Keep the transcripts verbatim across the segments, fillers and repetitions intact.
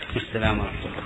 السلام ورحمة الله.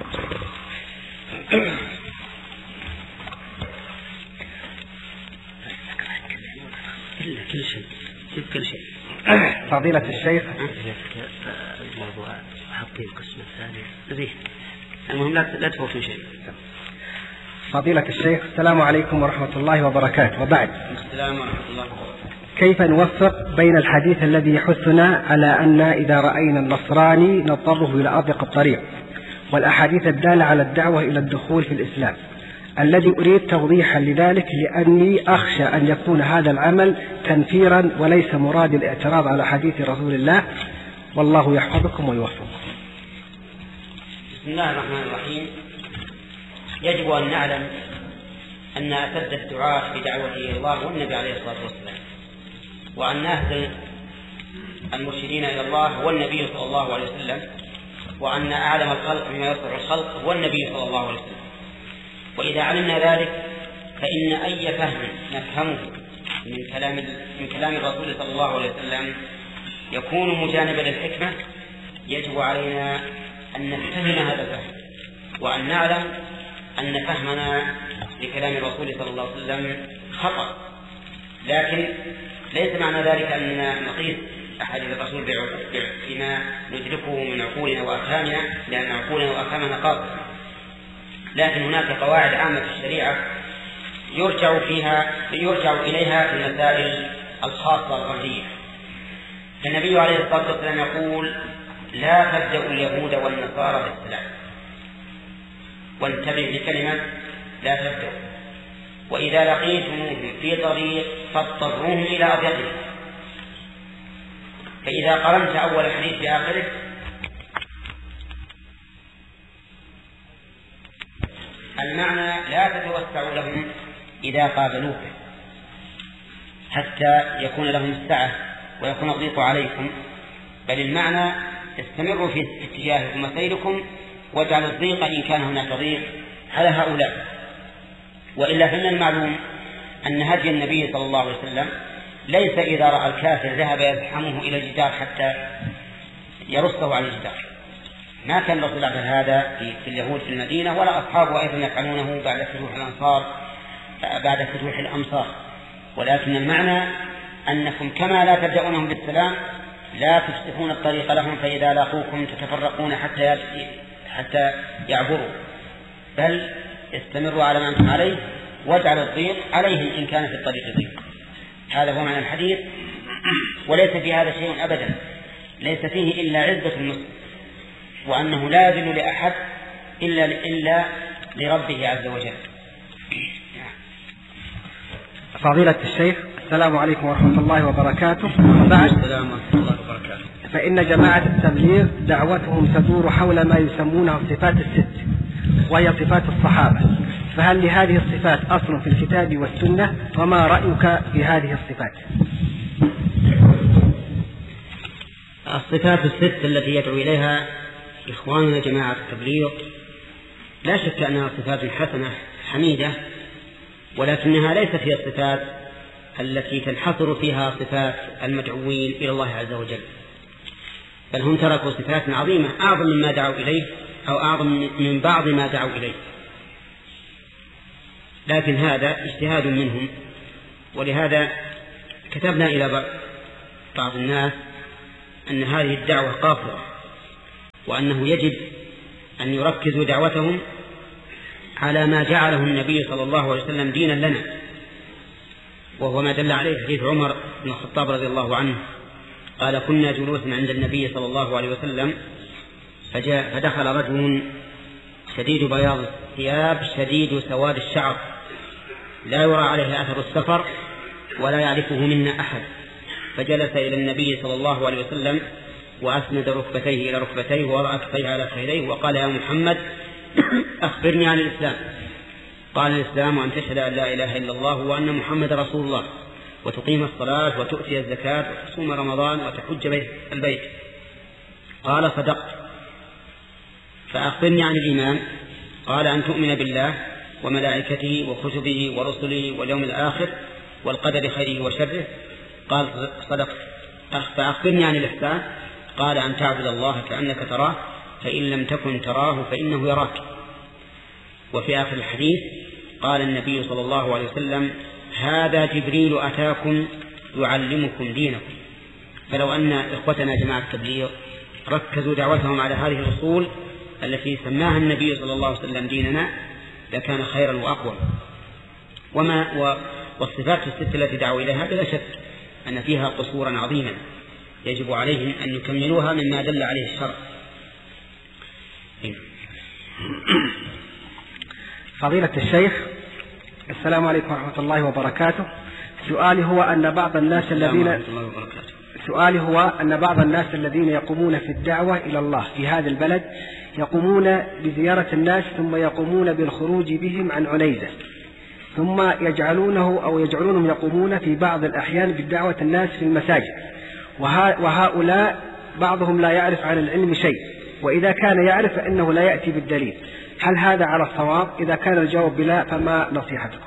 إلا كل شيء جيب كل شيء. فضيلة الشيخ الموضوع حطيه القسم الثاني ذي المهم لا لا تفوتوا شيء. فضيلة الشيخ السلام عليكم ورحمة الله وبركاته. وبعد السلام ورحمة الله وبركاته. كيف نوفق بين الحديث الذي يحثنا على أن إذا رأينا النصراني نضطره إلى أضيق الطريق، والأحاديث الدالة على الدعوة إلى الدخول في الإسلام، الذي أريد توضيحا لذلك لأني أخشى أن يكون هذا العمل تنفيرا وليس مراد الاعتراض على حديث رسول الله، والله يحفظكم ويوفقكم. بسم الله الرحمن الرحيم. يجب أن نعلم أن أسد الدعاة بدعوته إلى الله هو النبي عليه الصلاة والسلام، وأن أهدى المرشدين إلى الله هو النبي صلى الله عليه وسلم، وأن أعلم الخلق بما يصلح الخلق هو النبي صلى الله عليه وسلم. وإذا علمنا ذلك فإن أي فهم نفهمه من كلام من كلام الرسول صلى الله عليه وسلم يكون مجانبا للحكمة. يجب علينا أن نفهم هذا الفهم، وأن نعلم أن فهمنا لكلام الرسول صلى الله عليه وسلم خطأ، لكن ليس معنى ذلك أننا نقيس أحاديث الرسول بما ندركه من عقولنا وأفهامنا، لأن عقولنا وأفهامنا قاصرة. لكن هناك قواعد عامة في الشريعة يرجع فيها يرجع إليها في المسائل الخاصة الفردية. النبي عليه الصلاة والسلام يقول: لا تبدأوا اليهود والنصارى بالسلام. وانتبه لكلمة لا تبدأوا. وإذا لقيتموهم في طريق فاضطروهم إلى أضيقه. فإذا قرنت أول الحديث بآخره المعنى لا تتوسعوا لهم إذا قابلوك حتى يكون لهم السعة ويكون الضيق عليكم، بل المعنى استمروا في اتجاهكم وسيركم، واجعلوا الضيق إن كان هناك ضيق على هؤلاء. وإلا فإن المعلوم أن هدي النبي صلى الله عليه وسلم ليس إذا رأى الكافر ذهب يزحمه إلى الجدار حتى يرصه على الجدار. ما كان الرسول على هذا في اليهود في المدينة، ولا أصحابه أيضا يفعلونه بعد فتوح الأنصار بعد فتوح الأمصار. ولكن المعنى أنكم كما لا تبدأونهم بالسلام لا تفتحون الطريق لهم، فإذا لاقوكم تتفرقون حتى حتى يعبروا، بل استمروا على ما أنتم عليه، واجعلوا الضيق عليهم إن كان في الطريق ضيق. هذا هو معنى الحديث، وليس في هذا شيء أبدا، ليس فيه إلا عزة المسلم، وأنه لا يذل لأحد إلا إلا لربه عز وجل. فضيلة الشيخ السلام عليكم ورحمة الله وبركاته. بعد السلام ورحمة الله وبركاته. فإن جماعة التبليغ دعوتهم تدور حول ما يسمونه الصفات الست، وهي صفات الصحابة، فهل لهذه الصفات أصل في الكتاب والسنة؟ وما رأيك في هذه الصفات؟ الصفات الست التي يدعو إليها إخواننا جماعة التبليغ لا شك أنها صفات حسنة حميدة، ولكنها ليست هي الصفات التي تنحصر فيها صفات المدعوين إلى الله عز وجل، بل هم تركوا صفات عظيمة أعظم مما دعوا إليه، أو أعظم من بعض ما دعوا إليه، لكن هذا اجتهاد منهم. ولهذا كتبنا إلى بعض الناس أن هذه الدعوة قاصرة، وأنه يجب أن يركزوا دعوتهم على ما جعله النبي صلى الله عليه وسلم دينا لنا، وهو ما دل عليه حديث عمر بن الخطاب رضي الله عنه قال: كنا جلوسا عند النبي صلى الله عليه وسلم فجاء فدخل رجل شديد بياض الثياب شديد سواد الشعر لا يرى عليه أثر السفر ولا يعرفه منا أحد، فجلس إلى النبي صلى الله عليه وسلم وأسند ركبتيه إلى ركبتيه ووضع كفيه على خيريه وقال: يا محمد أخبرني عن الإسلام. قال: الإسلام أن تشهد أن لا إله إلا الله وأن محمد رسول الله، وتقيم الصلاة وتؤتي الزكاة وتصوم رمضان وتحج البيت. قال: صدقت. فأخبرني عن الإيمان. قال: أن تؤمن بالله وملائكته وكتبه ورسله واليوم الآخر والقدر خيره وشره. قال: صدقت. فأخبرني عن الإحسان. قال: أن تعبد الله كأنك تراه فإن لم تكن تراه فإنه يراك. وفي آخر الحديث قال النبي صلى الله عليه وسلم: هذا جبريل أتاكم يعلمكم دينكم. فلو أن إخوتنا جماعة التبليغ ركزوا دعوتهم على هذه الأصول التي سماها النبي صلى الله عليه وسلم ديننا لكان خيرا وأقوى. وما والصفات الست التي دعوا إليها بلا شك أن فيها قصورا عظيما يجب عليهم أن يكملوها مما دل عليه الشرع. فضيلة الشيخ، السلام عليكم ورحمة الله وبركاته. سؤالي هو أن بعض الناس الذين سؤالي هو أن بعض الناس الذين يقومون في الدعوة إلى الله في هذا البلد يقومون بزيارة الناس ثم يقومون بالخروج بهم عن عنيزة، ثم يجعلونه أو يجعلونهم يقومون في بعض الأحيان بالدعوة الناس في المساجد، وهؤلاء بعضهم لا يعرف عن العلم شيء، وإذا كان يعرف فإنه لا يأتي بالدليل. هل هذا على الصواب؟ إذا كان الجواب بلا فما نصيحتكم؟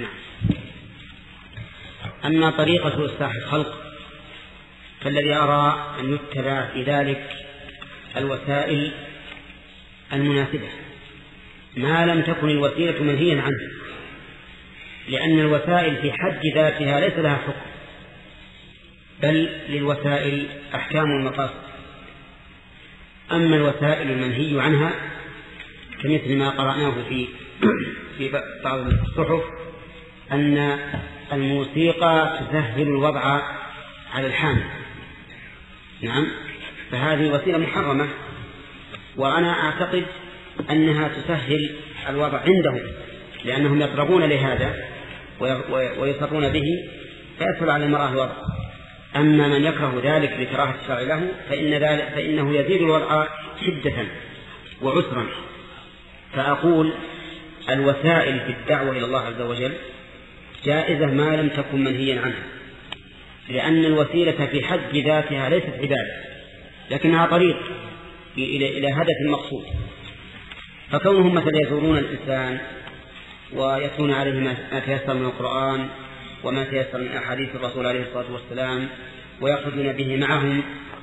أما طريقة إصلاح الخلق فالذي أرى أن يتبع في ذلك الوسائل المناسبة ما لم تكن الوسيلة منهيا عنه، لأن الوسائل في حد ذاتها ليس لها حكم، بل للوسائل أحكام المقاصد. أما الوسائل المنهي عنها كمثل ما قرأناه في في بعض الصحف أن الموسيقى تسهل الوضع على الحامل، نعم، فهذه وسيلة محرمة، وأنا أعتقد أنها تسهل الوضع عندهم لأنهم يطربون لهذا ويصرون به فيسهل على المرأة الوضع. أما من يكره ذلك لكراهة الشرع له فإن ذلك فإنه يزيد الوضع شدة وعسرا. فأقول الوسائل في الدعوة إلى الله عز وجل جائزة ما لم تكن منهيا عنها، لأن الوسيلة في حد ذاتها ليست عبادة لكنها طريق إلى إلى هدف المقصود. فكونهم مثلا يزورون الإنسان ويتلون عليه ما تيسر من القرآن وما تيسر من أحاديث الرسول عليه الصلاة والسلام ويأخذون به معهم،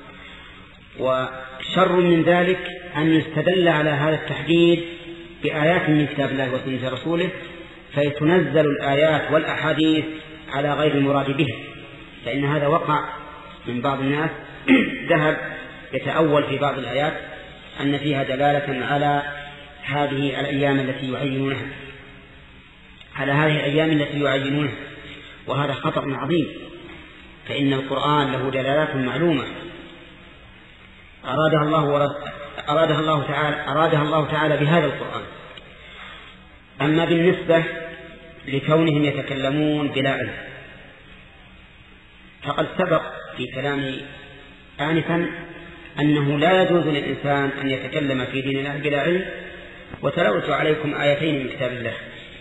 وشر من ذلك أن يستدل على هذا التحديد بآيات من كتاب الله وسنة رسوله فيتنزل الآيات والأحاديث على غير المراد بها، فإن هذا وقع من بعض الناس ذهب يتأول في بعض الآيات أن فيها دلالة على هذه الأيام التي يعينونها على هذه الأيام التي يعينونها وهذا خطأ عظيم، فإن القرآن له دلالات معلومة أرادها الله ورد أرادها الله تعالى أرادها الله تعالى بهذا القرآن. أما بالنسبة لكونهم يتكلمون بلا علم فقد سبق في كلامي آنفا أنه لا يجوز للإنسان أن يتكلم في دين الله بلا علم، وتلوت عليكم آيتين من كتاب الله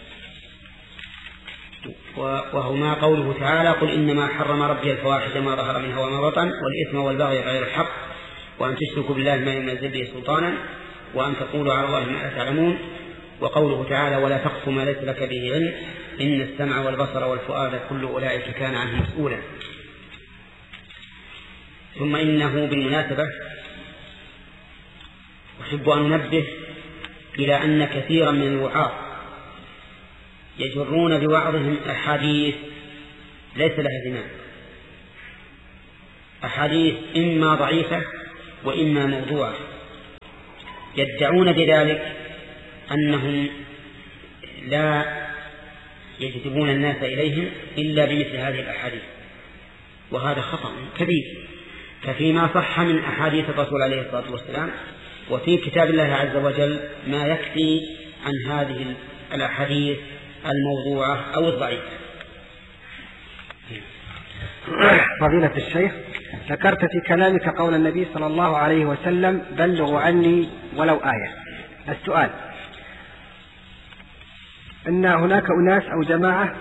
وهما قوله تعالى: قل إنما حرم ربي الفواحش ما ظهر منها وما بطن والإثم والبغي غير الحق وأن تشركوا بالله ما ينزل به سلطانا وأن تقولوا على الله ما لا تعلمون. وقوله تعالى: ولا تقف ما ليس لك به علم إن السمع والبصر والفؤاد كل أولئك كان عنه مسؤولا. ثم إنه بالمناسبة أحب أن ننبه إلى أن كثيرا من الوعاظ يجرون بوعظهم أحاديث ليس لها زمان، أحاديث إما ضعيفة وإما موضوعة، يدعون بذلك أنهم لا يجذبون الناس إليهم إلا بمثل هذه الأحاديث، وهذا خطأ كبير. ففيما صح من أحاديث الرسول عليه الصلاة والسلام وفي كتاب الله عز وجل ما يكفي عن هذه الأحاديث الموضوعة أو الضعيفة. فضيلة الشيخ، ذكرت في كلامك قول النبي صلى الله عليه وسلم: بلغوا عني ولو آية. السؤال: أن هناك أناس أو جماعة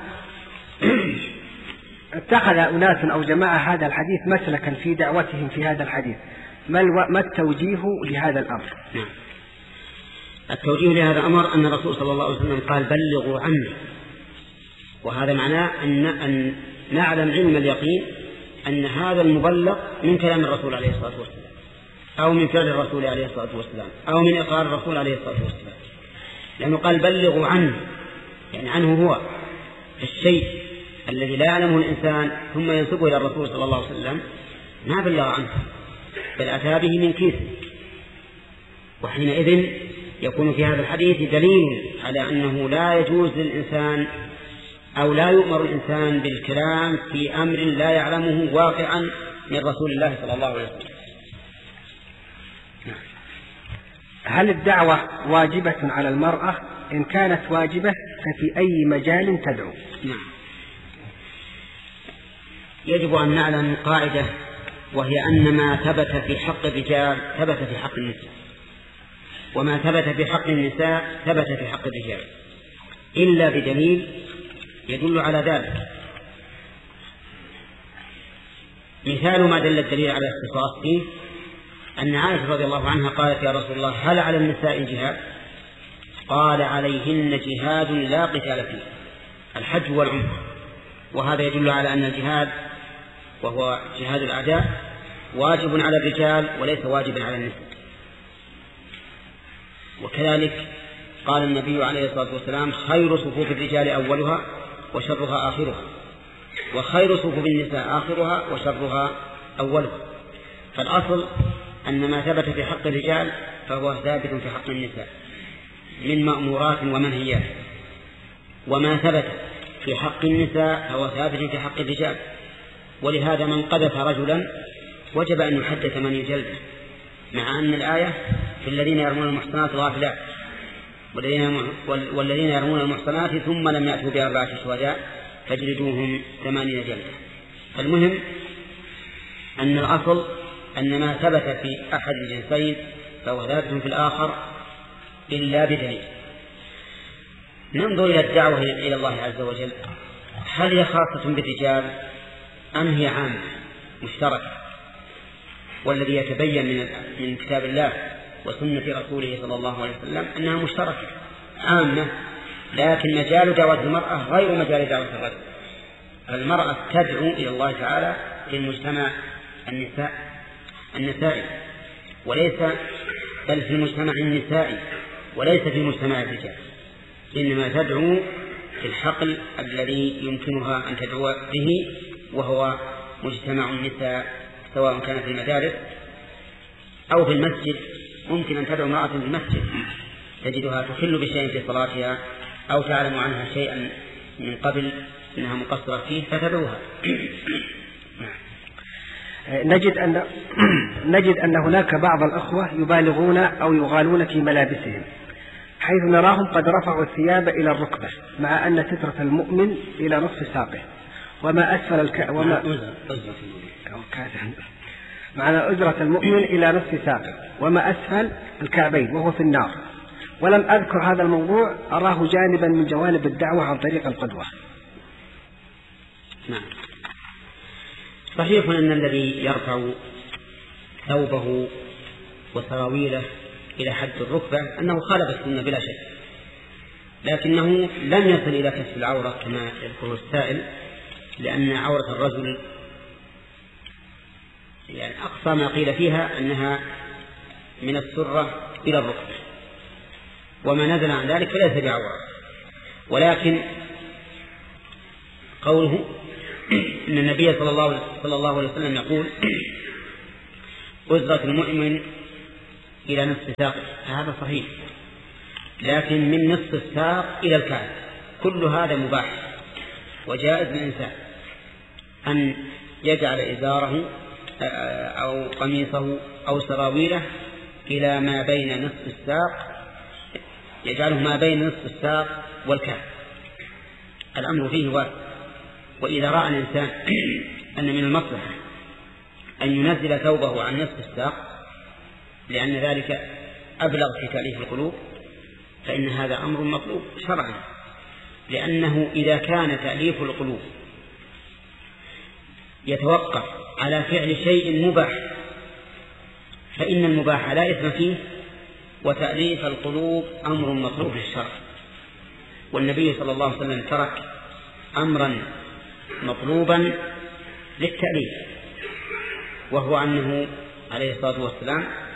اتخذ أناس أو جماعة هذا الحديث مسلكا في دعوتهم في هذا الحديث، ما التوجيه لهذا الأمر؟ نعم. التوجيه لهذا الأمر أن الرسول صلى الله عليه وسلم قال: بلغوا عني، وهذا معناه أن, أن نعلم علم اليقين أن هذا المبلغ من كلام الرسول عليه الصلاة والسلام، أو من فعل الرسول عليه الصلاة والسلام أو من إقرار الرسول عليه الصلاة والسلام، لأنه قال بلغوا عنه، يعني عنه هو الشيء الذي لا يعلمه الإنسان ثم ينسبه إلى الرسول صلى الله عليه وسلم ما بلغ عنه بل أتى به من كيسه. وحينئذ يكون في هذا الحديث دليل على أنه لا يجوز للإنسان أو لا يؤمر الإنسان بالكلام في أمر لا يعلمه واقعا من رسول الله صلى الله عليه وسلم. هل الدعوة واجبة على المرأة؟ إن كانت واجبة ففي أي مجال تدعو؟ نعم، يجب أن نعلم قاعدة، وهي أن ما ثبت في حق الرجال ثبت في حق النساء، وما ثبت في حق النساء ثبت في حق الرجال إلا بدليل يدل على ذلك. مثال ما دل الدليل على اختصاص فيه أن عائشة رضي الله عنها قالت يا رسول الله هل على النساء جهاد؟ قال عليهن جهاد لا قتال فيه، الحج والعمرة. وهذا يدل على أن الجهاد وهو جهاد الأعداء واجب على الرجال وليس واجبا على النساء. وكذلك قال النبي عليه الصلاة والسلام خير صفوف الرجال أولها وشرها آخرها، وخير صفوف النساء آخرها وشرها أولها. فالأصل أن ما ثبت في حق الرجال فهو ثابت في حق النساء من مأمورات ومنهيات، وما ثبت في حق النساء فهو ثابت في حق الرجال. ولهذا من قذف رجلا وجب أن يحد ثمانين جلدة، مع أن الآية في الذين يرمون المحصنات الغافلات والذين يرمون المحصنات ثم لم يأتوا بأربعة شهداء فاجلدوهم ثمانين جلدة. فالمهم أن الأصل أن ما ثبت في أحد الجنسين فهو ثابت في الآخر إلا بدليل. ننظر إلى الدعوة إلى الله عز وجل، هل هي خاصة بالرجال أم هي عامة مشتركة؟ والذي يتبين من من كتاب الله وسنة رسوله صلى الله عليه وسلم أنها مشتركة عامة، لكن مجال دعوة المرأة غير مجال دعوة الرجل. المرأة تدعو إلى الله تعالى في المجتمع النساء النسائي وليس بل في المجتمع النسائي وليس في مجتمع الرجال، إنما تدعو في الحقل الذي يمكنها أن تدعو به وهو مجتمع النساء، سواء كان في المدارس أو في المسجد. ممكن أن تدعو امرأة في المسجد تجدها تخل بشيء في صلاتها أو تعلم عنها شيئا من قبل أنها مقصرة فيه فتدعوها. نجد أن نجد أن هناك بعض الأخوة يبالغون أو يغالون في ملابسهم، حيث نراهم قد رفعوا الثياب إلى الركبة مع أن سترة المؤمن إلى نصف ساقه وما أسفل الك... وما معنى أزرة المؤمن إلى نصف ساقه وما أسفل الكعبين وهو في النار. ولم أذكر هذا الموضوع، أراه جانبا من جوانب الدعوة عن طريق القدوة. نعم، صحيح أن الذي يرفع ثوبه وسراويله إلى حد الركبة أنه خالف السنة بلا شك، لكنه لم يصل إلى كشف العورة كما يذكره السائل، لأن عورة الرجل يعني أقصى ما قيل فيها أنها من السرة إلى الركبة، وما نزل عن ذلك فليس بعورة. ولكن قوله إن النبي صلى الله عليه وسلم يقول أزرة المؤمن إلى نصف ساق، هذا صحيح، لكن من نصف الساق إلى الكعب كل هذا مباح وجائز للإنسان أن يجعل إزاره أو قميصه أو سراويله إلى ما بين نصف الساق، يجعله ما بين نصف الساق والكعب، الأمر فيه واسع. وإذا رأى الإنسان أن من المصلحة أن ينزل ثوبه عن نصف الساق لأن ذلك أبلغ في تأليف القلوب فإن هذا أمر مطلوب شرعا، لأنه إذا كان تأليف القلوب يتوقف على فعل شيء مباح فإن المباح لا إثم فيه، وتأليف القلوب أمر مطلوب في الشرع. والنبي صلى الله عليه وسلم ترك أمرا مطلوبا للتأليف، وهو أنه عليه الصلاة والسلام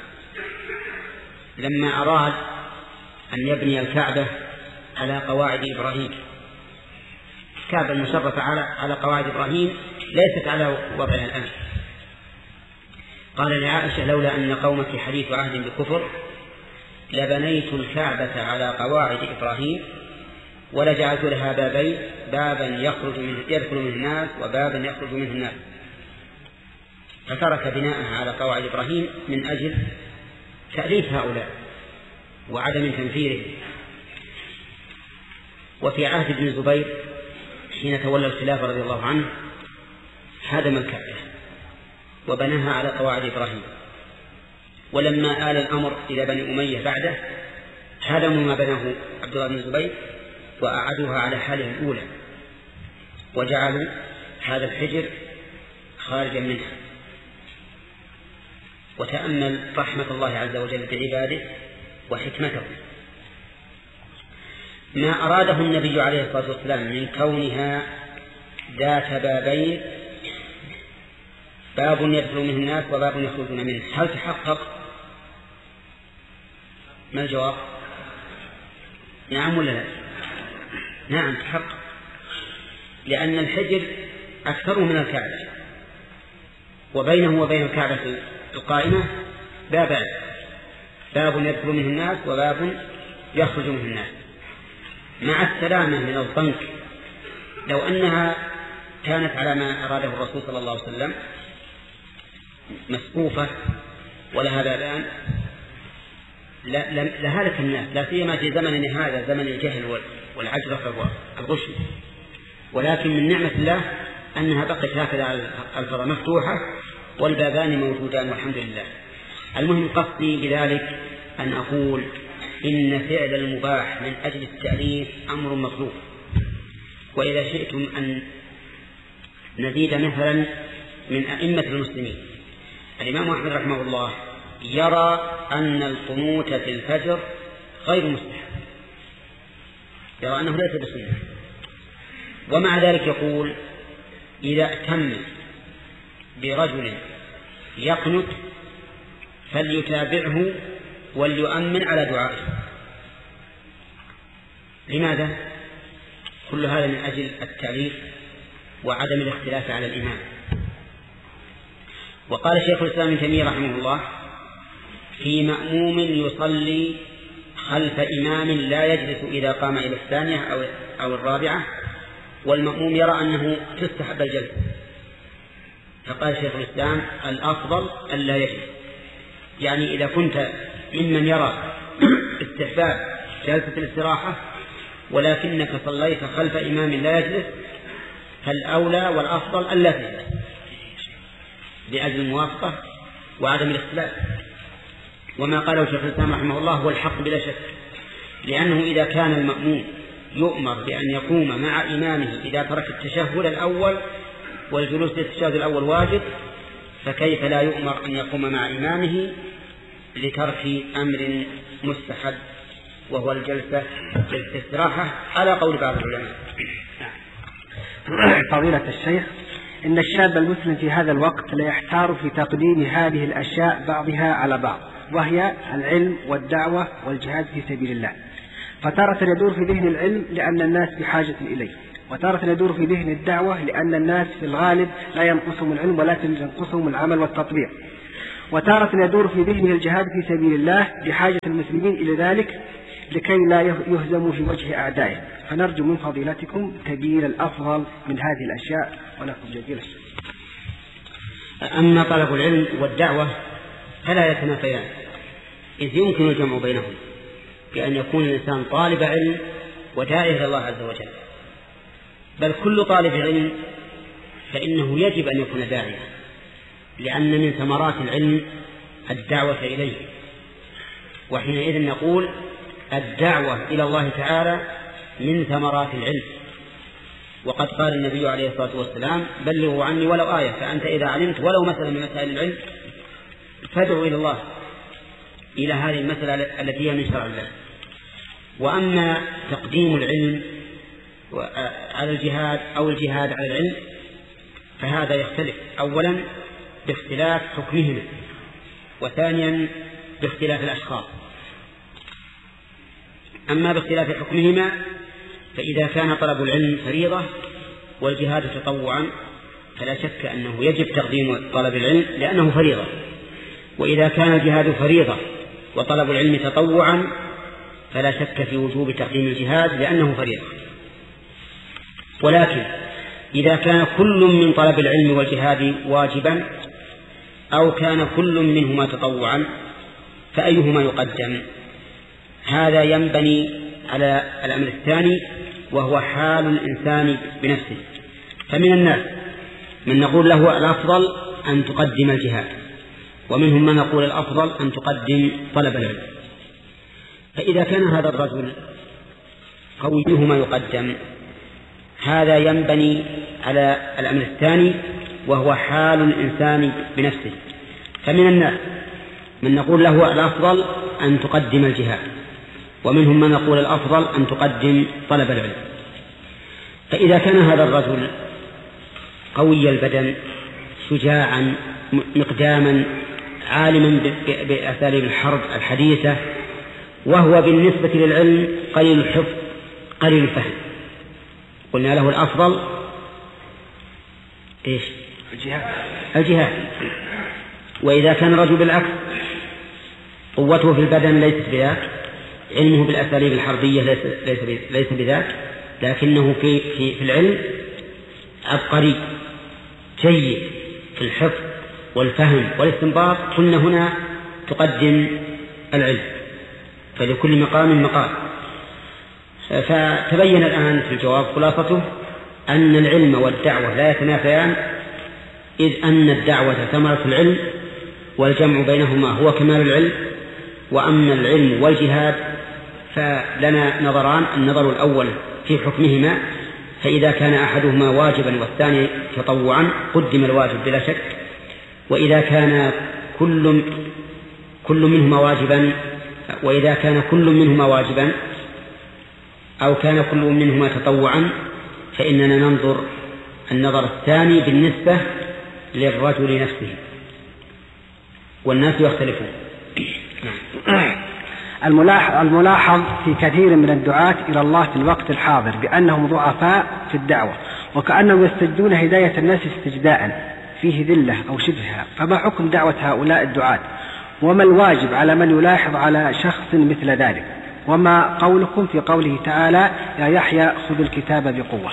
لما أراد أن يبني الكعبة على قواعد إبراهيم، الكعبة المشرفة على على قواعد إبراهيم ليست على وضعها الآن، قال لعائشة: لولا أن قومك حديث عهد بكفر لبنيت الكعبة على قواعد إبراهيم ولجعلت لها بابين، بابا يخرج منه يدخل منه الناس وبابا يخرج منه الناس. فترك بناءها على قواعد إبراهيم من أجل تأليف هؤلاء وعدم تنفيره. وفي عهد ابن الزبير حين تولى الخلافة رضي الله عنه هدم الكعبة وبناها على قواعد إبراهيم، ولما آل الأمر إلى بني أمية بعده هدموا ما بناه عبد الله بن الزبير وأعادوها على حالها الأولى وجعلوا هذا الحجر خارجا منها. وتأمل رحمة الله عز وجل بعباده وحكمته، ما أراده النبي عليه الصلاة والسلام من كونها ذات بابين، باب يدخل منه الناس وباب يخرجون منه، هل تحقق؟ ما الجواب؟ نعم ولا لا؟ نعم تحقق، لأن الحجر أكثره من الكعبة، وبينه وبين الكعبة القائمة بابان، باب يدخل منه الناس وباب يخرج منه الناس، مع السلامة من الضنك. لو أنها كانت على ما أراده الرسول صلى الله عليه وسلم مسقوفة ولها بابان لهلك الناس، لا سيما في زمننا هذا زمن الجهل والعجرة والغش. ولكن من نعمة الله أنها بقت هكذا الفضاء مفتوحة والبابان موجودان والحمد لله. المهم قصدي بذلك أن أقول إن فعل المباح من أجل التأليف أمر مطلوب. وإذا شئتم أن نزيد مثلا من أئمة المسلمين، الإمام أحمد رحمه الله يرى أن القنوت في الفجر غير مستحب، يرى أنه ليس بسنة، ومع ذلك يقول إذا اتم برجل يقنت فليتابعه وليؤمن على دعائه. لماذا؟ كل هذا من أجل التعليق وعدم الاختلاف على الإمام. وقال شيخ الإسلام ابن تيمية رحمه الله في مأموم يصلي خلف إمام لا يجلس إذا قام إلى الثانية أو أو الرابعة، والمأموم يرى أنه تستحب الجلسة، فقال شيخ الإسلام الأفضل ألا يجلس. يعني إذا كنت ممن يرى استحباب جلسة الاستراحة ولكنك صليت خلف إمام لا يجلس فالأولى والأفضل ألا تجلس لأجل الموافقة وعدم الاختلاف. وما قاله شيخ الإسلام رحمه الله هو الحق بلا شك، لأنه إذا كان المأموم يؤمر بأن يقوم مع إمامه إذا ترك التشهد الأول والجلوس للتشهد الأول واجب، فكيف لا يؤمر أن يقوم مع إمامه لترك أمر مستحب وهو الجلسة جلسة استراحة على قول بعض العلماء. فضيلة الشيخ، إن الشاب المسلم في هذا الوقت لا يحتار في تقديم هذه الأشياء بعضها على بعض، وهي العلم والدعوة والجهاد في سبيل الله، فتارة يدور في ذهن العلم لأن الناس بحاجة إليه، وتارة يدور في ذهن الدعوة لأن الناس في الغالب لا ينقصهم العلم ولكن ينقصهم العمل والتطبيق، وتارة يدور في ذهنه الجهاد في سبيل الله بحاجة المسلمين إلى ذلك لكي لا يهزموا في وجه أعدائه. فنرجو من فضيلتكم تبيين الأفضل من هذه الأشياء، ولكم جزيل الشكر. أما طلب العلم والدعوة فلا يتنافيان، إذ يمكن الجمع بينهم بأن يكون الإنسان طالب علم وداعي إلى الله عز وجل، بل كل طالب علم فإنه يجب أن يكون داعيا، لأن من ثمرات العلم الدعوة إليه. وحينئذ نقول الدعوة إلى الله تعالى من ثمرات العلم. وقد قال النبي عليه الصلاة والسلام بلغوا عني ولو آية، فأنت إذا علمت ولو مثلا من مسائل العلم فادعو إلى الله إلى هذه المسألة التي هي من شرع الله. وأما تقديم العلم على الجهاد أو الجهاد على العلم فهذا يختلف، أولا باختلاف حكمهما، وثانيا باختلاف الأشخاص. أما باختلاف حكمهما فإذا كان طلب العلم فريضة والجهاد تطوعا فلا شك أنه يجب تقديم طلب العلم لأنه فريضة، وإذا كان الجهاد فريضة وطلب العلم تطوعا فلا شك في وجوب تقديم الجهاد لأنه فريضة. ولكن إذا كان كل من طلب العلم والجهاد واجبا أو كان كل منهما تطوعا فأيهما يقدم؟ هذا ينبني على الأمر الثاني وهو حال الإنسان بنفسه. فمن الناس من نقول له الأفضل أن تقدم الجهاد، ومنهم من نقول الأفضل أن تقدم طلب العلم. فإذا كان هذا الرجل قويهما يقدم هذا ينبني على الأمر الثاني وهو حال الإنسان بنفسه. فمن الناس من نقول له الأفضل أن تقدم الجهاد، ومنهم من نقول الأفضل أن تقدم طلب العلم. فإذا كان هذا الرجل قوي البدن شجاعا مقداما عالما بأساليب الحرب الحديثة وهو بالنسبة للعلم قليل الحفظ قليل الفهم، قلنا له الأفضل إيش؟ الجهاد. الجهاد. وإذا كان الرجل بالعكس قوته في البدن ليست بذاك، علمه بالأساليب الحربية ليس, ليس, ليس بذاك، لكنه في, في, في العلم عبقري جيد في الحفظ والفهم والاستنباط، قلنا هنا تقدم العلم، فلكل مقام مقام. فتبين الآن في الجواب خلاصته أن العلم والدعوة لا يتنافيان، إذ أن الدعوة ثمرة العلم والجمع بينهما هو كمال العلم، وأما العلم والجهاد فلنا نظران: النظر الأول في حكمهما، فإذا كان أحدهما واجبا والثاني تطوعا قدم الواجب بلا شك، وإذا كان كل كل منهما واجبا وإذا كان كل منهما واجبا أو كان كل منهما تطوعا فإننا ننظر النظر الثاني بالنسبة للرجل نفسه، والناس يختلفون. الملاحظ في كثير من الدعاة إلى الله في الوقت الحاضر بأنهم ضعفاء في الدعوة، وكأنهم يستجدون هداية الناس استجداء فيه ذلة أو شبهها. فما حكم دعوة هؤلاء الدعاة؟ وما الواجب على من يلاحظ على شخص مثل ذلك؟ وما قولكم في قوله تعالى: يا يحيى خذ الكتاب بقوة؟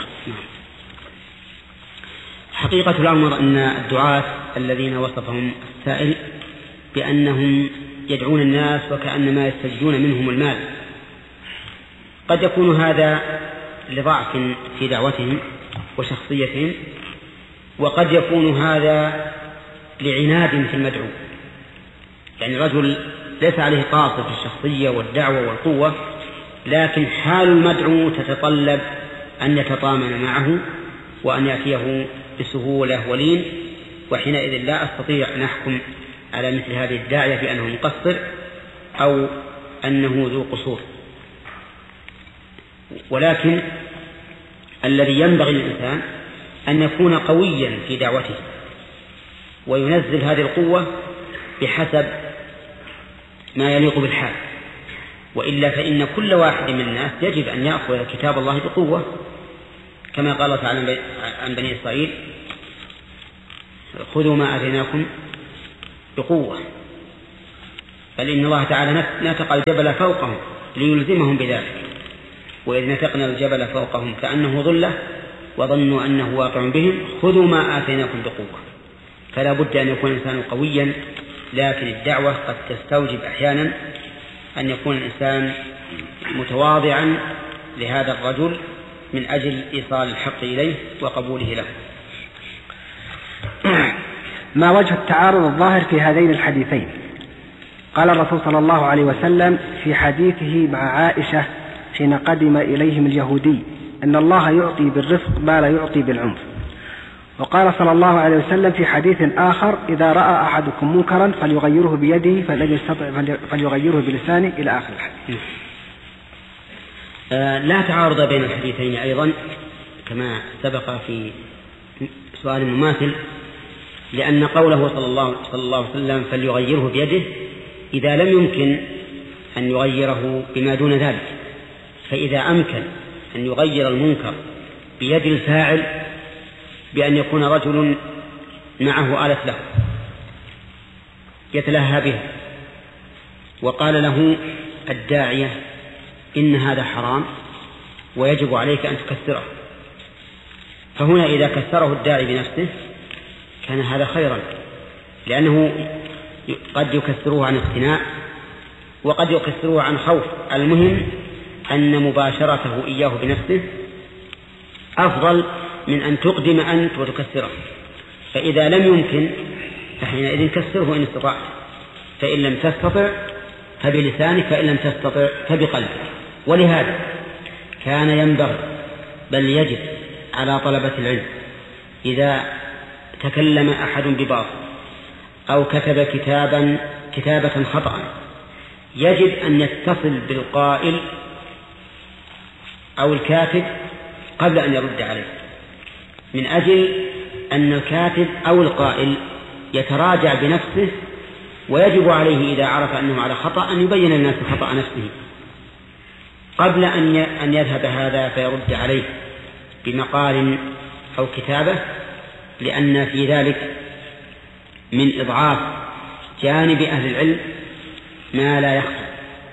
حقيقة الأمر أن الدعاة الذين وصفهم السائل بأنهم يدعون الناس وكأنما يستجدون منهم المال، قد يكون هذا لضعف في دعوتهم وشخصيتهم، وقد يكون هذا لعناد في المدعو. يعني الرجل ليس عليه قاصر في الشخصية والدعوة والقوة، لكن حال المدعو تتطلب أن يتطامن معه وأن يأتيه بسهولة ولين، وحينئذ لا أستطيع أن أحكم على مثل هذه الداعية بأنه مقصر أو أنه ذو قصور. ولكن الذي ينبغي للإنسان أن يكون قويا في دعوته وينزل هذه القوة بحسب ما يليق بالحال، وإلا فإن كل واحد من الناس يجب أن يأخذ كتاب الله بقوة، كما قال تعالى عن بني إسرائيل: خذوا ما آتيناكم بقوة. بل إن الله تعالى نتق الجبل فوقهم ليلزمهم بذلك، وإذ نتقنا الجبل فوقهم كأنه ظلة وظنوا أنه واقع بهم خذوا ما آتيناكم بقوة. فلا بد أن يكون الإنسان قويا، لكن الدعوة قد تستوجب أحيانا أن يكون الإنسان متواضعا لهذا الرجل من أجل إيصال الحق إليه وقبوله له. ما وجه التعارض الظاهر في هذين الحديثين؟ قال الرسول صلى الله عليه وسلم في حديثه مع عائشة حين قدم إليهم اليهودي أن الله يعطي بالرفق ما لا يعطي بالعنف، وقال صلى الله عليه وسلم في حديث آخر: إذا رأى أحدكم منكرا فليغيره بيده فلن يستطع فليغيره بلسانه، إلى آخر الحديث. آه لا تعارض بين الحديثين أيضا كما سبق في سؤال مماثل، لأن قوله صلى الله, صلى الله عليه وسلم فليغيره بيده إذا لم يمكن أن يغيره بما دون ذلك، فإذا أمكن أن يغير المنكر بيد الفاعل بأن يكون رجل معه آلة له يتلهى بها وقال له الداعية إن هذا حرام ويجب عليك أن تكسره، فهنا إذا كسره الداعي بنفسه كان هذا خيرا، لأنه قد يكسره عن اقتناع وقد يكسره عن خوف. المهم أن مباشرته إياه بنفسه أفضل من أن تقدم أنت وتكسره. فإذا لم يمكن فحينئذ كسره إن استطعت، فإن لم تستطع فبلسانك، فإن لم تستطع فبقلبك. ولهذا كان ينبغي بل يجب على طلبة العلم إذا تكلم أحد بباطل أو كتب كتابا كتابة خطأ يجب أن يتصل بالقائل أو الكاتب قبل أن يرد عليه، من أجل أن الكاتب أو القائل يتراجع بنفسه، ويجب عليه إذا عرف أنه على خطأ أن يبين للناس خطأ نفسه قبل أن يذهب هذا فيرد عليه بمقال أو كتابة، لأن في ذلك من إضعاف جانب أهل العلم ما لا يخفى.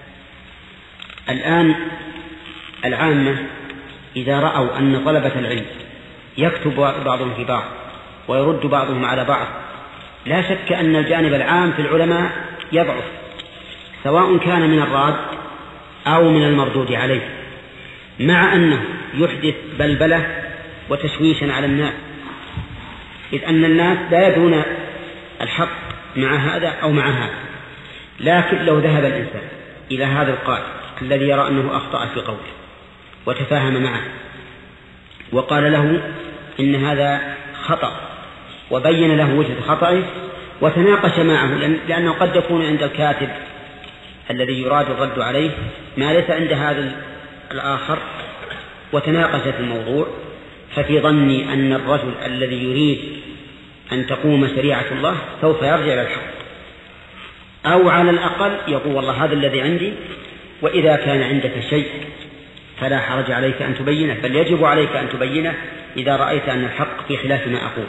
الآن العامة إذا رأوا أن طلبة العلم يكتب بعضهم في بعض ويرد بعضهم على بعض، لا شك أن الجانب العام في العلماء يضعف، سواء كان من الراد أو من المردود عليه، مع أنه يحدث بلبلة وتشويشا على الناس، إذ أن الناس لا يدرون الحق مع هذا أو مع هذا. لكن لو ذهب الإنسان إلى هذا القائل الذي يرى أنه أخطأ في قوله وتفاهم معه وقال له إن هذا خطأ وبين له وجه خطأه وتناقش معه، لأنه قد يكون عند الكاتب الذي يراد الرد عليه ما ليس عند هذا الآخر، وتناقش في الموضوع، ففي ظني أن الرجل الذي يريد أن تقوم شريعة الله سوف يرجع إلى الحق، أو على الأقل يقول والله هذا الذي عندي، وإذا كان عندك شيء فلا حرج عليك أن تبينه، بل يجب عليك أن تبينه إذا رأيت أن الحق في خلاف ما أقول.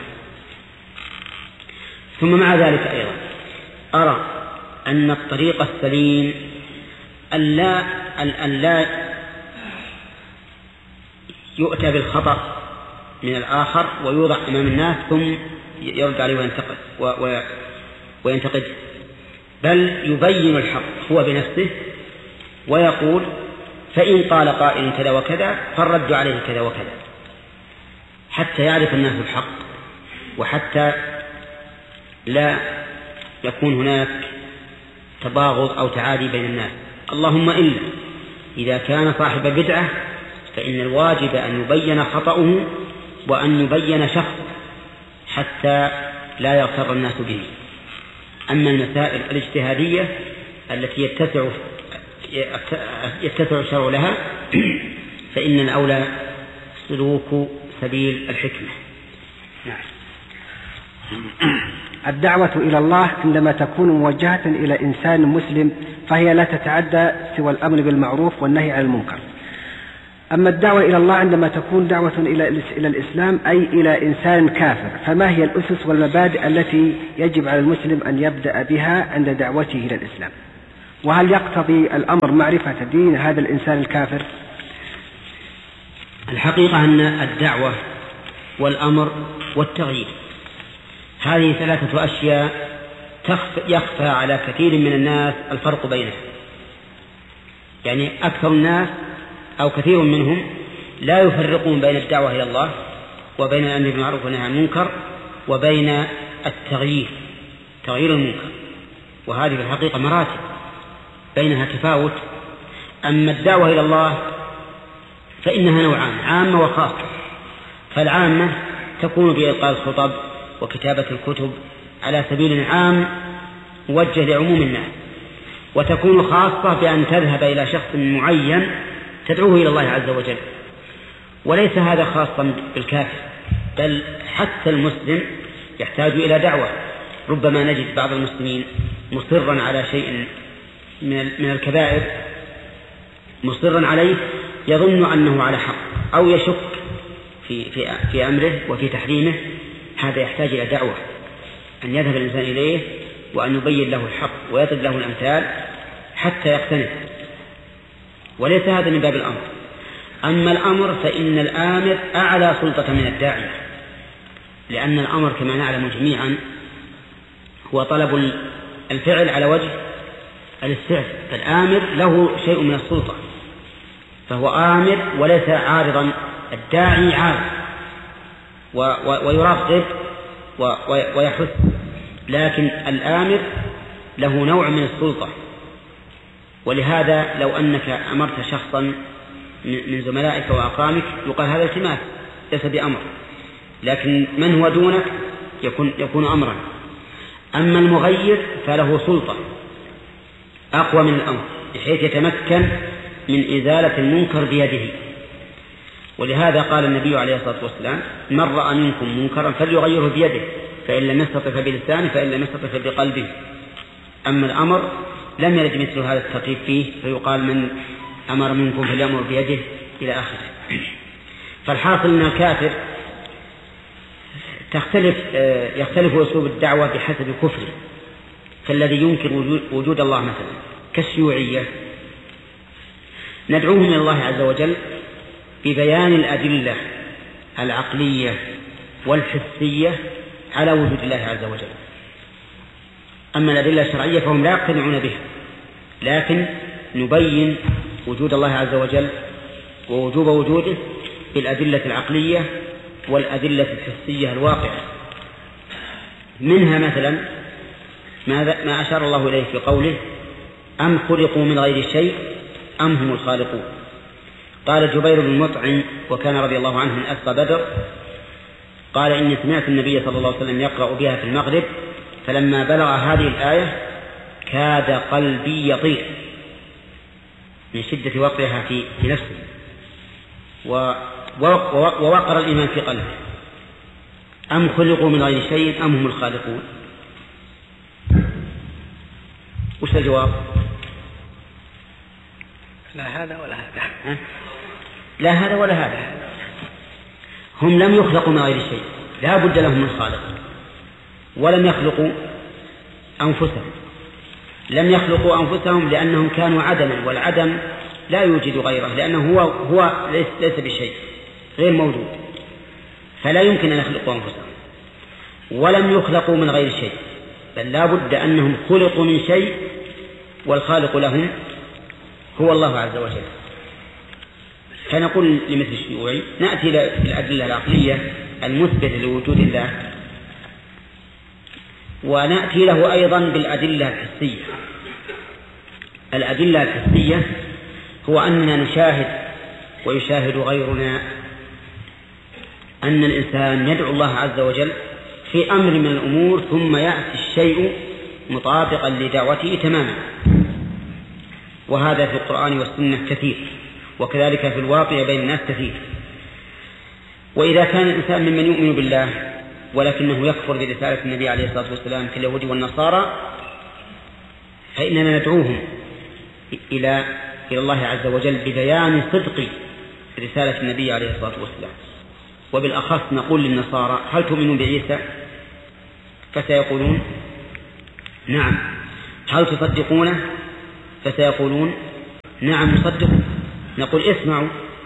ثم مع ذلك أيضا أرى أن الطريق السليم ألا ألا يؤتى بالخطأ من الآخر ويوضع أمام الناس ثم يرد عليه وينتقد وينتقد، بل يبين الحق هو بنفسه ويقول فإن قال قائل كذا وكذا فالرد عليه كذا وكذا، حتى يعرف الناس الحق وحتى لا يكون هناك تباغض أو تعادي بين الناس. اللهم إلا إذا كان صاحب بدعة فإن الواجب أن يبين خطأه وأن يبين شخص حتى لا يغتر الناس به. أما المسائل الاجتهادية التي يتسع يتسع الشرع لها فإن الأولى سلوك سبيل الحكمة. نعم. الدعوة إلى الله عندما تكون موجهة إلى إنسان مسلم فهي لا تتعدى سوى الأمر بالمعروف والنهي عن المنكر. أما الدعوة إلى الله عندما تكون دعوة إلى الإسلام أي إلى إنسان كافر، فما هي الأسس والمبادئ التي يجب على المسلم أن يبدأ بها عند دعوته إلى الإسلام؟ وهل يقتضي الأمر معرفة دين هذا الإنسان الكافر؟ الحقيقة أن الدعوة والأمر والتغيير هذه ثلاثة أشياء يخفى على كثير من الناس الفرق بينها، يعني أكثر الناس أو كثير منهم لا يفرقون بين الدعوة إلى الله وبين الأمر بالمعروف والنهي عن المنكر وبين التغيير تغيير المنكر، وهذه في الحقيقة مراتب بينها تفاوت. أما الدعوة إلى الله فإنها نوعان، عامة وخاصة. فالعامة تكون بإلقاء الخطب وكتابة الكتب على سبيل عام موجه لعموم الناس، وتكون خاصة بأن تذهب إلى شخص معين تدعوه إلى الله عز وجل. وليس هذا خاصا بالكافر، بل حتى المسلم يحتاج إلى دعوة. ربما نجد بعض المسلمين مصرا على شيء من الكبائر مصرا عليه يظن أنه على حق أو يشك في, في, في أمره وفي تحريمه، هذا يحتاج إلى دعوة، أن يذهب الإنسان إليه وأن يبين له الحق ويضرب له الأمثال حتى يقتنع، وليس هذا من باب الأمر. أما الأمر فإن الآمر أعلى سلطة من الداعية، لأن الأمر كما نعلم جميعا هو طلب الفعل على وجه الاستعفاء، فالآمر له شيء من السلطة، فهو آمر وليس عارضا. الداعي عارض ويرغب ويحث، لكن الآمر له نوع من السلطة. ولهذا لو أنك أمرت شخصا من زملائك وأقرانك يقال هذا التماس ليس بأمر، لكن من هو دونك يكون, يكون أمرا. أما المغير فله سلطة أقوى من الأمر، بحيث يتمكن من إزالة المنكر بيده. ولهذا قال النبي عليه الصلاة والسلام: من رأى منكم منكرا فليغيره بيده، فإن لم يستطع فبلسانه، فإن لم يستطع فبقلبه. أما الأمر لم يرد مثل هذا الترتيب فيه، فيقال: من أمر منكم فليأمر بيده إلى آخره. فالحاصل أن الكافر تختلف يختلف أسلوب الدعوة بحسب كفره، فالذي ينكر وجود الله مثلا كالشيوعية ندعوهم إلى الله عز وجل ببيان الأدلة العقلية والحسية على وجود الله عز وجل. أما الأدلة الشرعية فهم لا يقتنعون بها، لكن نبين وجود الله عز وجل ووجوب وجوده بالأدلة العقلية والأدلة الحسية الواقعة. منها مثلا ما أشار الله إليه في قوله: أم خلقوا من غير شيء أم هم الخالقون. قال جبير بن مطعم، وكان رضي الله عنه من أسقى بدر، قال: إني سمعت النبي صلى الله عليه وسلم يقرأ بها في المغرب، فلما بلغ هذه الآية كاد قلبي يطير من شدة وقعها في نفسه، ووقر الإيمان في قلبه. أم خلقوا من غير شيء أم هم الخالقون. وش الجواب؟ لا هذا ولا هذا. لا هذا ولا هذا. هم لم يخلقوا من غير شيء، لا بد لهم من خالق، ولم يخلقوا أنفسهم. لم يخلقوا أنفسهم لأنهم كانوا عدما، والعدم لا يوجد غيره، لأنه هو, هو ليس, ليس بشيء، غير موجود، فلا يمكن أن يخلقوا أنفسهم. ولم يخلقوا من غير شيء، بل لا بد أنهم خلقوا من شيء، والخالق لهم هو الله عز وجل. فنقول لمثل الشيوعي: نأتي إلى الأدلة العقلية المثبتة لوجود الله، ونأتي له أيضا بالأدلة الحسية. الأدلة الحسية هو أننا نشاهد ويشاهد غيرنا أن الإنسان يدعو الله عز وجل في أمر من الأمور، ثم يأتي الشيء مطابقا لدعوته تماما، وهذا في القرآن والسنة كثير، وكذلك في الواقع بين الناس كثير. وإذا كان الإنسان ممن يؤمن بالله ولكنه يكفر برسالة النبي عليه الصلاة والسلام كاليهود والنصارى، فإننا ندعوهم إلى إلى الله عز وجل ببيان صدق رسالة النبي عليه الصلاة والسلام. وبالأخص نقول للنصارى: هل تؤمنون بعيسى؟ فسيقولون نعم. هل تصدقونه؟ فسيقولون نعم نصدق. نقول: اسمعوا: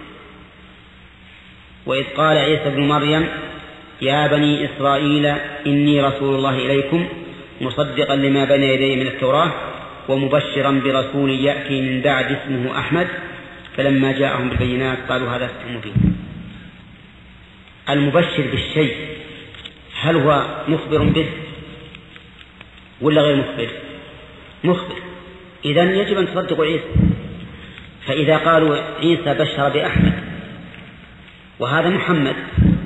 وإذ قال عيسى ابن مريم يا بني إسرائيل إني رسول الله إليكم مصدقا لما بين يدي من التوراة ومبشرا برسول يأتي من بعد اسمه أحمد، فلما جاءهم بالبينات قالوا هذا سحر مبين. المبشر بالشيء هل هو مخبر به ولا غير مخبر؟ مخبر. إذن يجب أن تصدقوا عيسى. فإذا قالوا عيسى بشر بأحمد وهذا محمد،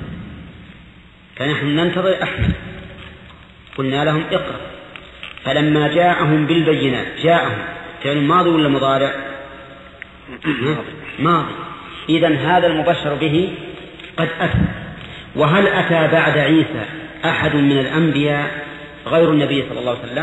فنحن ننتظر أحمد. قلنا لهم: اقرأ. فلما جاءهم بالبينات، جاءهم فعل ماضي ولا مضارع؟ ماضي. إذن هذا المبشر به قد أتى. وهل أتى بعد عيسى أحد من الأنبياء غير النبي صلى الله عليه وسلم؟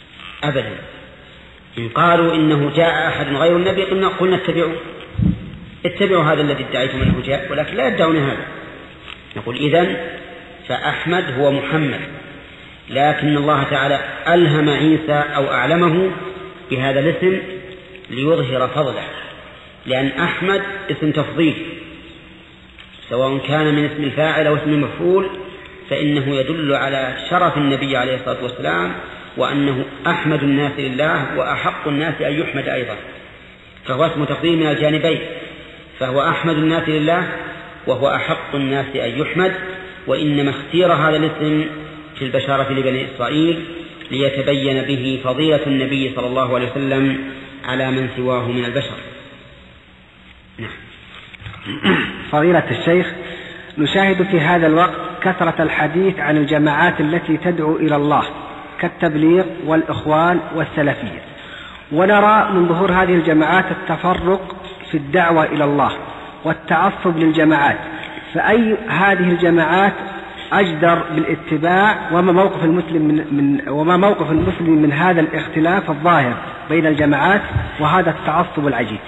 أبدا. إن قالوا إنه جاء أحد غير النبي قلنا قلنا اتبعوا، اتبعوا هذا الذي ادعيتم أنه جاء، ولكن لا يدعون هذا. نقول إذن فأحمد هو محمد، لكن الله تعالى ألهم عيسى أو أعلمه بهذا الاسم ليظهر فضله، لأن أحمد اسم تفضيل، سواء كان من اسم الفاعل أو اسم المفعول، فإنه يدل على شرف النبي عليه الصلاة والسلام، وأنه أحمد الناس لله وأحق الناس أن يحمد أيضا، فهو اسم تفضيل من الجانبين، فهو أحمد الناس لله وهو أحق الناس أن يحمد. وإنما اختير هذا الاسم في البشارة لبني إسرائيل ليتبين به فضيلة النبي صلى الله عليه وسلم على من سواه من البشر. نعم. فضيلة الشيخ، نشاهد في هذا الوقت كثرة الحديث عن الجماعات التي تدعو إلى الله كالتبليغ والإخوان والسلفية، ونرى من ظهور هذه الجماعات التفرق في الدعوة إلى الله والتعصب للجماعات، فأي هذه الجماعات أجدر بالاتباع، وما موقف المسلم من, من وما موقف المسلم من هذا الاختلاف الظاهر بين الجماعات وهذا التعصب العجيب؟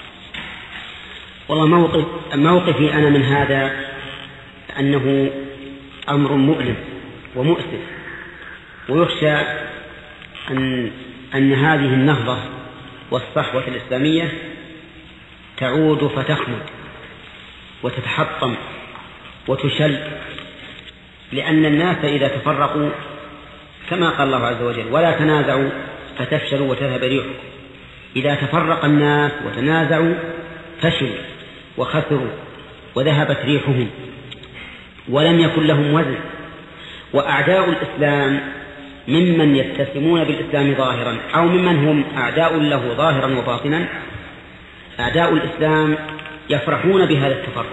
والله موقف موقفي أنا من هذا أنه أمر مؤلم ومؤسف، ويخشى أن, أن هذه النهضة والصحوة الإسلامية تعود فتخمد وتتحطم وتشل، لأن الناس إذا تفرقوا كما قال الله عز وجل ولا تنازعوا فتفشلوا وتذهب ريحكم، إذا تفرق الناس وتنازعوا فشلوا وخسروا وذهبت ريحهم ولم يكن لهم وزن. وأعداء الإسلام ممن يتسمون بالإسلام ظاهرا أو ممن هم أعداء له ظاهرا وباطنا، أعداء الإسلام يفرحون بهذا التفرق،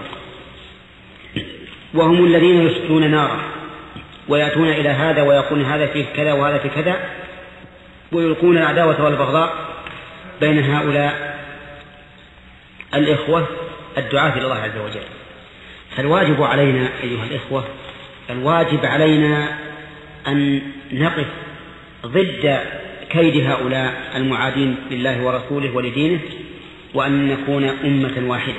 وهم الذين يسكنون نارا ويأتون إلى هذا ويقولون هذا فيه كذا وهذا فيه كذا، ويلقون العداوة والبغضاء بين هؤلاء الإخوة الدعاة إلى الله عز وجل. فالواجب علينا أيها الإخوة، الواجب علينا أن نقف ضد كيد هؤلاء المعادين لله ورسوله ولدينه، وأن نكون أمة واحدة،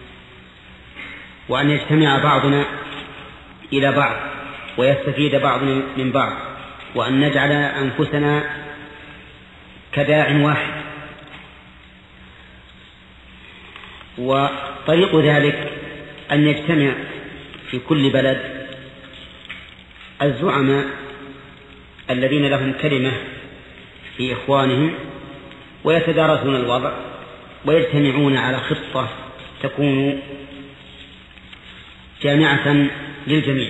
وأن يجتمع بعضنا إلى بعض ويستفيد بعضنا من بعض، وأن نجعل أنفسنا كداع واحد. وطريق ذلك أن يجتمع في كل بلد الزعماء الذين لهم كلمة في إخوانهم ويتدارسون الوضع ويجتمعون على خطة تكون جامعة للجميع،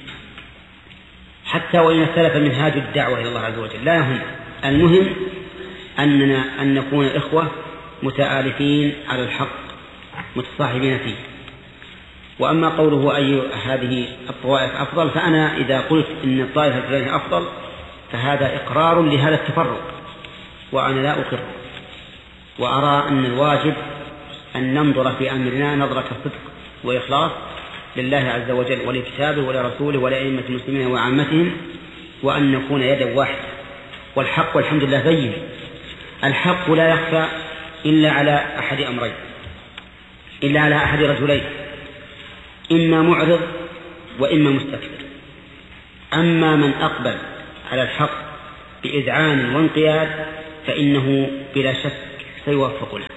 حتى وإن اختلف منهاج الدعوة إلى الله عز وجل لا يهم، المهم أننا أن نكون إخوة متآلفين على الحق متصاحبين فيه. وأما قوله أي هذه الطوائف أفضل، فأنا إذا قلت إن الطائفة الفلانية أفضل فهذا إقرار لهذا التفرق، وأنا لا أقر، وأرى أن الواجب أن ننظر في أمرنا نظرة صدق وإخلاص لله عز وجل ولكتابه ولرسوله ولأئمة المسلمين وعامتهم، وأن نكون يدا واحدة. والحق والحمد لله بين، الحق لا يخفى إلا على أحد أمرين، إلا على أحد رجلين، إما معرض وإما مستكبر. أما من أقبل على الحق بإذعان وانقياد فإنه بلا شك سيوفق له.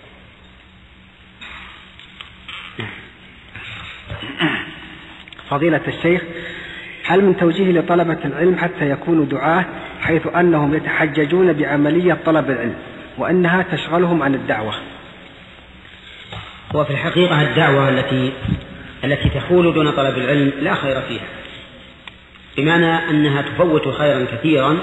فضيلة الشيخ، هل من توجيه لطلبة العلم حتى يكونوا دعاة، حيث أنهم يتحججون بعملية طلب العلم وأنها تشغلهم عن الدعوة؟ وفي الحقيقة الدعوة التي التي تحول دون طلب العلم لا خير فيها، بمعنى أنها تفوت خيرا كثيرا.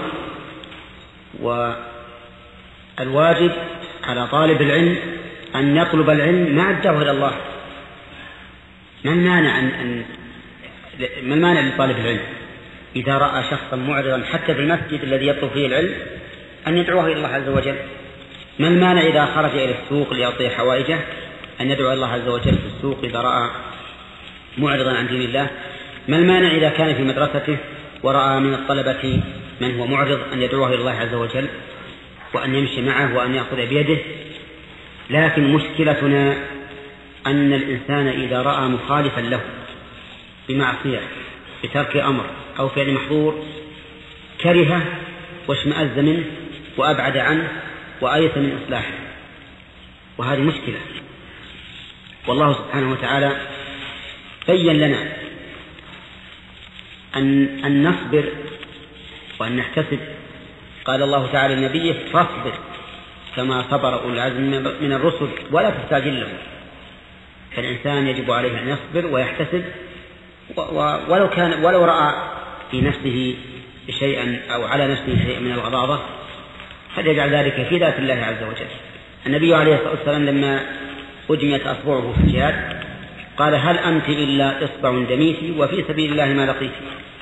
والواجب على طالب العلم أن يطلب العلم مع الدعوة إلى الله. ما المانع أن, أن ما المانع لطالب العلم إذا رأى شخصا معرضا حتى في المسجد الذي يطلب فيه العلم أن يدعوه إلى الله عز وجل؟ ما المانع إذا خرج إلى السوق ليعطي حوائجه أن يدعو الله عز وجل في السوق إذا رأى معرضا عن دين الله؟ ما المانع إذا كان في مدرسته ورأى من الطلبة من هو معرض أن يدعوه إلى الله عز وجل وأن يمشي معه وأن يأخذ بيده؟ لكن مشكلتنا أن الإنسان إذا رأى مخالفا له بمعصية بترك أمر أو فعل محظور كرهه واشمأز منه وأبعد عنه وآيس من إصلاحه، وهذه مشكلة. والله سبحانه وتعالى بين لنا أن, أن نصبر وأن نحتسب. قال الله تعالى لنبيه فاصبر كما صبر أولو العزم من الرسل ولا تستعجل لهم. فالإنسان يجب عليه أن يصبر ويحتسب، ولو كان ولو رأى في نفسه شيئا أو على نفسه شيئا من الغضاضة فليجعل ذلك في ذات الله عز وجل. النبي عليه الصلاة والسلام لما أجميت أصبعه في الجهاد قال هل أنت إلا إصبع دميتي وفي سبيل الله ما لقيت.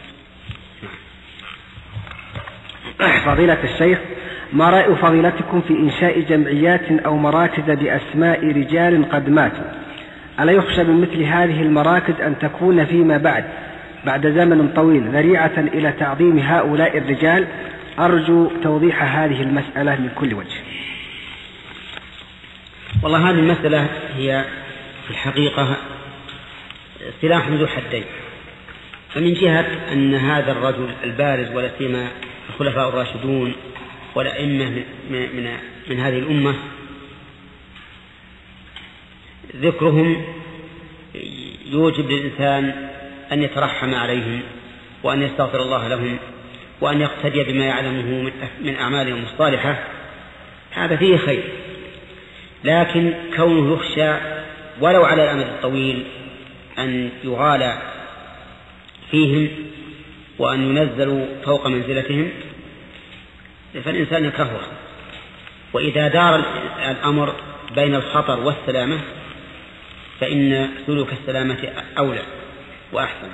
فضيلة الشيخ، ما رأي فضيلتكم في إنشاء جمعيات أو مراكز بأسماء رجال قد ماتوا؟ ألا يخشى من مثل هذه المراكز أن تكون فيما بعد بعد زمن طويل ذريعة إلى تعظيم هؤلاء الرجال؟ أرجو توضيح هذه المسألة من كل وجه. والله هذه المسألة هي في الحقيقة سلاح ذو حدين. فمن جهة أن هذا الرجل البارز ولا سيما الخلفاء الراشدون والأئمة من, من, من هذه الأمة ذكرهم يوجب للإنسان أن يترحم عليهم وأن يستغفر الله لهم وأن يقتدي بما يعلمه من أعمالهم الصالحة، هذا فيه خير. لكن كونه يخشى ولو على الأمد الطويل أن يغالى فيهم وأن ينزلوا فوق منزلتهم فالإنسان يكرهه. وإذا دار الأمر بين الخطر والسلامة فإن سلوك السلامة أولى وأحسن.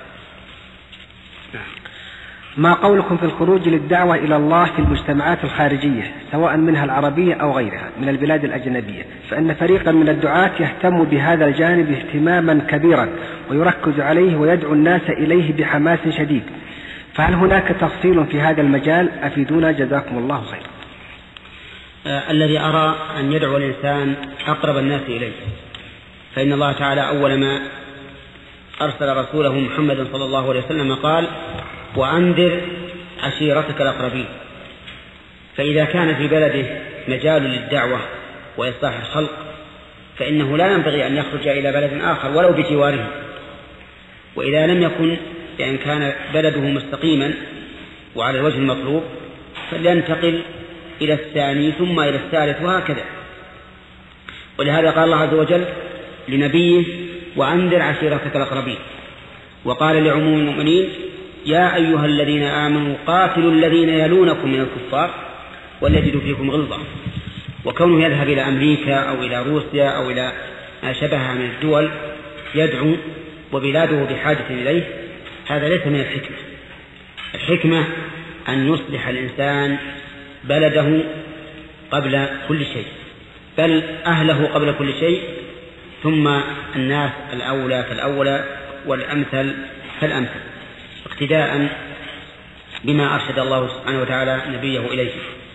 ما قولكم في الخروج للدعوة إلى الله في المجتمعات الخارجية سواء منها العربية أو غيرها من البلاد الأجنبية؟ فإن فريقا من الدعاة يهتم بهذا الجانب اهتماما كبيرا ويركز عليه ويدعو الناس إليه بحماس شديد، فهل هناك تفصيل في هذا المجال؟ أفيدونا جزاكم الله خير. آه الذي أرى أن يدعو الإنسان أقرب الناس إليه، فإن الله تعالى أول ما أرسل رسوله محمد صلى الله عليه وسلم قال وأنذر عشيرتك الأقربين. فإذا كان في بلده مجال للدعوة وإصلاح الخلق فإنه لا ينبغي أن يخرج إلى بلد آخر ولو بجواره. وإذا لم يكن لأن كان بلده مستقيما وعلى الوجه المطلوب فلينتقل إلى الثاني ثم إلى الثالث وهكذا. ولهذا قال الله عز وجل لنبيه وأنذر عشيرتك الأقربين، وقال لعموم المؤمنين يا أيها الذين آمنوا قاتلوا الذين يلونكم من الكفار وليجدوا فيكم غلظة. وكونه يذهب إلى أمريكا أو إلى روسيا أو إلى ما شبهها من الدول يدعو وبلاده بحاجة إليه هذا ليس من الحكمة. الحكمة أن يصلح الإنسان بلده قبل كل شيء، بل أهله قبل كل شيء، ثم الناس الأولى فالأولى والأمثل فالأمثل، اقتداء بما أرشد الله سبحانه وتعالى نبيه إليه.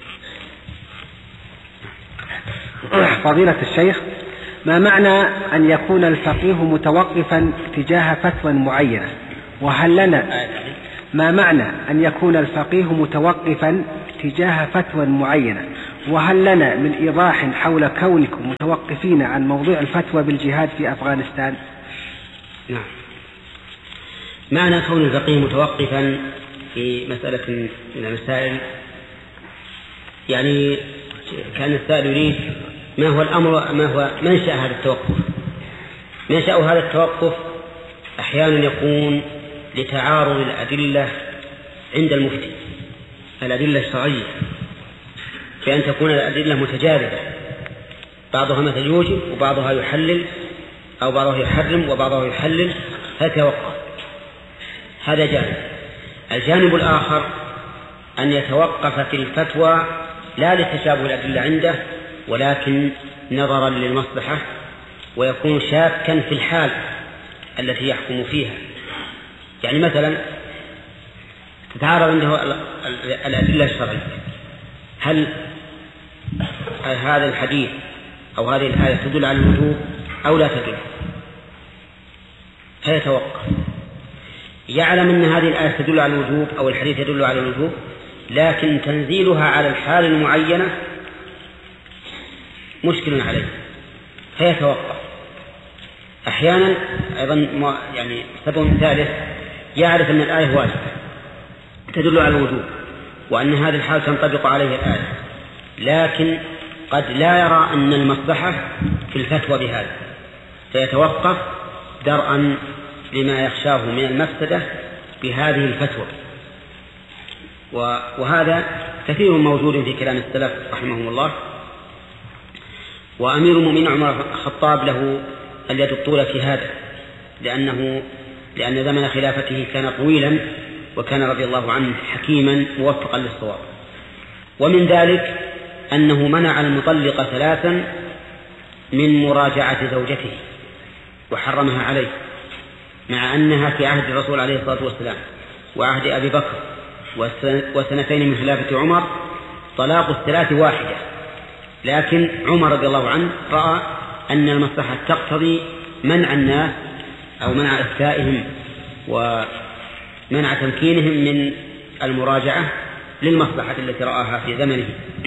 فضيلة الشيخ، ما معنى أن يكون الفقيه متوقفا تجاه فتوى معينة؟ وهل لنا ما معنى أن يكون الفقيه متوقفا تجاه فتوى معينة؟ وهل لنا من إيضاح حول كونكم متوقفين عن موضوع الفتوى بالجهاد في أفغانستان؟ نعم. معنى كون الفقيه متوقفا في مسألة من المسائل يعني كان السائل يريد ما هو الأمر، ما هو منشأ هذا التوقف. منشأ هذا التوقف أحيانا يكون لتعارض الأدلة عند المفتي، الأدلة الشرعية، بأن تكون الأدلة متجاذبة، بعضها مثل يوجب وبعضها يحلل أو بعضها يحرم وبعضها يحلل فيتوقف. هذا جانب. الجانب الآخر أن يتوقف في الفتوى لا لتشابه الأدلة عنده ولكن نظرا للمصلحة، ويكون شاكا في الحال التي يحكم فيها. يعني مثلا تتعارض عنده الأدلة الشرعية، هل هذا الحديث أو هذه الآية تدل على الوجوب أو لا تدل؟ فيتوقف، يعلم أن هذه الآية تدل على الوجوب أو الحديث يدل على الوجوب، لكن تنزيلها على الحال المعينة مشكل عليه فيتوقف. أحيانا أيضا يعني سبب ثالث، يعرف أن الآية واجبة تدل على الوجوب وأن هذه الحال تنطبق عليه الآية، لكن قد لا يرى أن المصلحة في الفتوى بهذا فيتوقف درءا لما يخشاه من المفسدة بهذه الفتوى. وهذا كثير موجود في كلام السلف رحمهم الله. وأمير المؤمنين عمر الخطاب له اليد الطولة في هذا، لأنه لأن زمن خلافته كان طويلا، وكان رضي الله عنه حكيما موفقا للصواب. ومن ذلك أنه منع المطلقة ثلاثا من مراجعة زوجته وحرمها عليه، مع أنها في عهد الرسول عليه الصلاة والسلام وعهد أبي بكر وسنتين من خلافة عمر طلاق الثلاث واحدة، لكن عمر رضي الله عنه رأى أن المصلحة تقتضي منع الناس أو منع إفتائهم ومنع تمكينهم من المراجعة للمصلحة التي رآها في زمنه.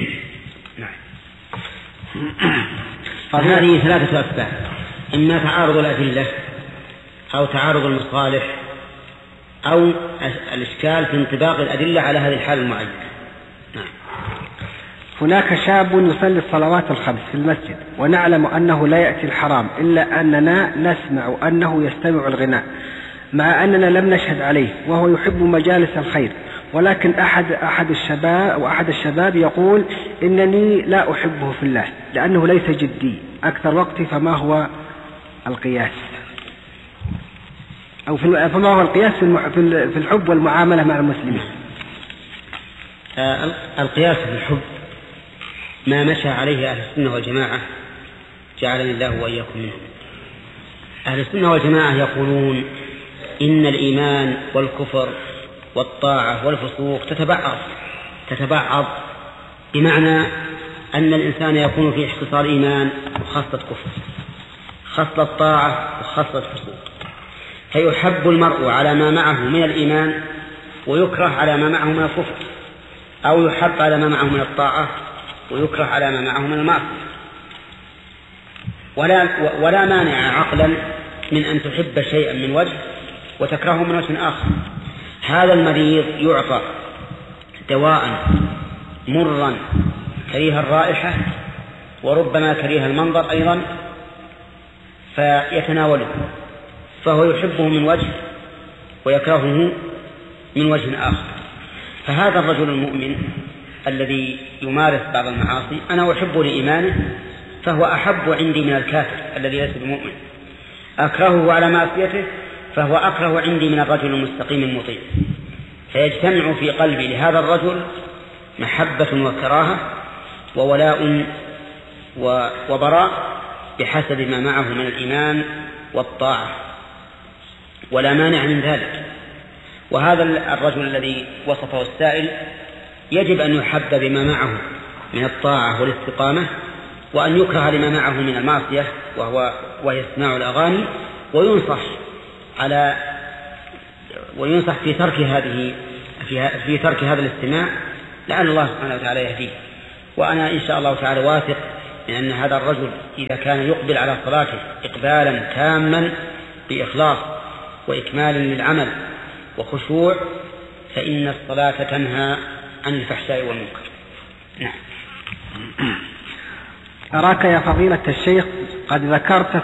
فهذه ثلاثة أسباب، إما تعارض الأدلة أو تعارض المصالح أو الإشكال في انطباق الأدلة على هذه الحال المعينة. نعم. هناك شاب يصلي الصلوات الخمس في المسجد ونعلم أنه لا يأتي الحرام، إلا أننا نسمع أنه يستمع الغناء مع أننا لم نشهد عليه، وهو يحب مجالس الخير، ولكن أحد أحد الشباب أو أحد الشباب يقول إنني لا أحبه في الله لأنه ليس جدي أكثر وقتي. فما هو القياس أو فما هو القياس في الحب والمعاملة مع المسلمين؟ آه القياس في الحب ما مشى عليه أهل السنة والجماعة، جعلني الله وإياكم منهم. أهل السنة والجماعة يقولون إن الإيمان والكفر والطاعة والفسوق تتبعض تتبعض بمعنى أن الإنسان يكون في اختصار إيمان وخاصة كفر، خاصة طاعة وخاصة فسوق، فيحب المرء على ما معه من الإيمان ويكره على ما معه من الكفر، أو يحب على ما معه من الطاعة ويكره على ما معه من المعصية. ولا, ولا مانع عقلا من أن تحب شيئا من وجه وتكرهه من وجه آخر. هذا المريض يعطى دواء مرا كريه الرائحة وربما كريه المنظر أيضا فيتناوله، فهو يحبه من وجه ويكرهه من وجه آخر. فهذا الرجل المؤمن الذي يمارس بعض المعاصي أنا أحبه لإيمانه، فهو أحب عندي من الكافر الذي ليس بمؤمن. أكرهه على معصيته، فهو أكره عندي من الرجل المستقيم المطيع. فيجتمع في قلبي لهذا الرجل محبة وكراهة وولاء وبراء بحسب ما معه من الإيمان والطاعة، ولا مانع من ذلك. وهذا الرجل الذي وصفه السائل يجب أن يحب بما معه من الطاعة والاستقامة، وأن يكره لما معه من المعصية وهو وهي استماع الأغاني، وينصح على وينصح في ترك هذه في, في ترك هذا الاستماع، لعل الله سبحانه وتعالى يهديه. وأنا إن شاء الله تعالى واثق من أن هذا الرجل إذا كان يقبل على صلاته إقبالا تاما بإخلاص وإكمال للعمل وخشوع، فإن الصلاة تنهى عن الفحشاء والمنكر. نعم. أراك يا فضيلة الشيخ قد ذكرت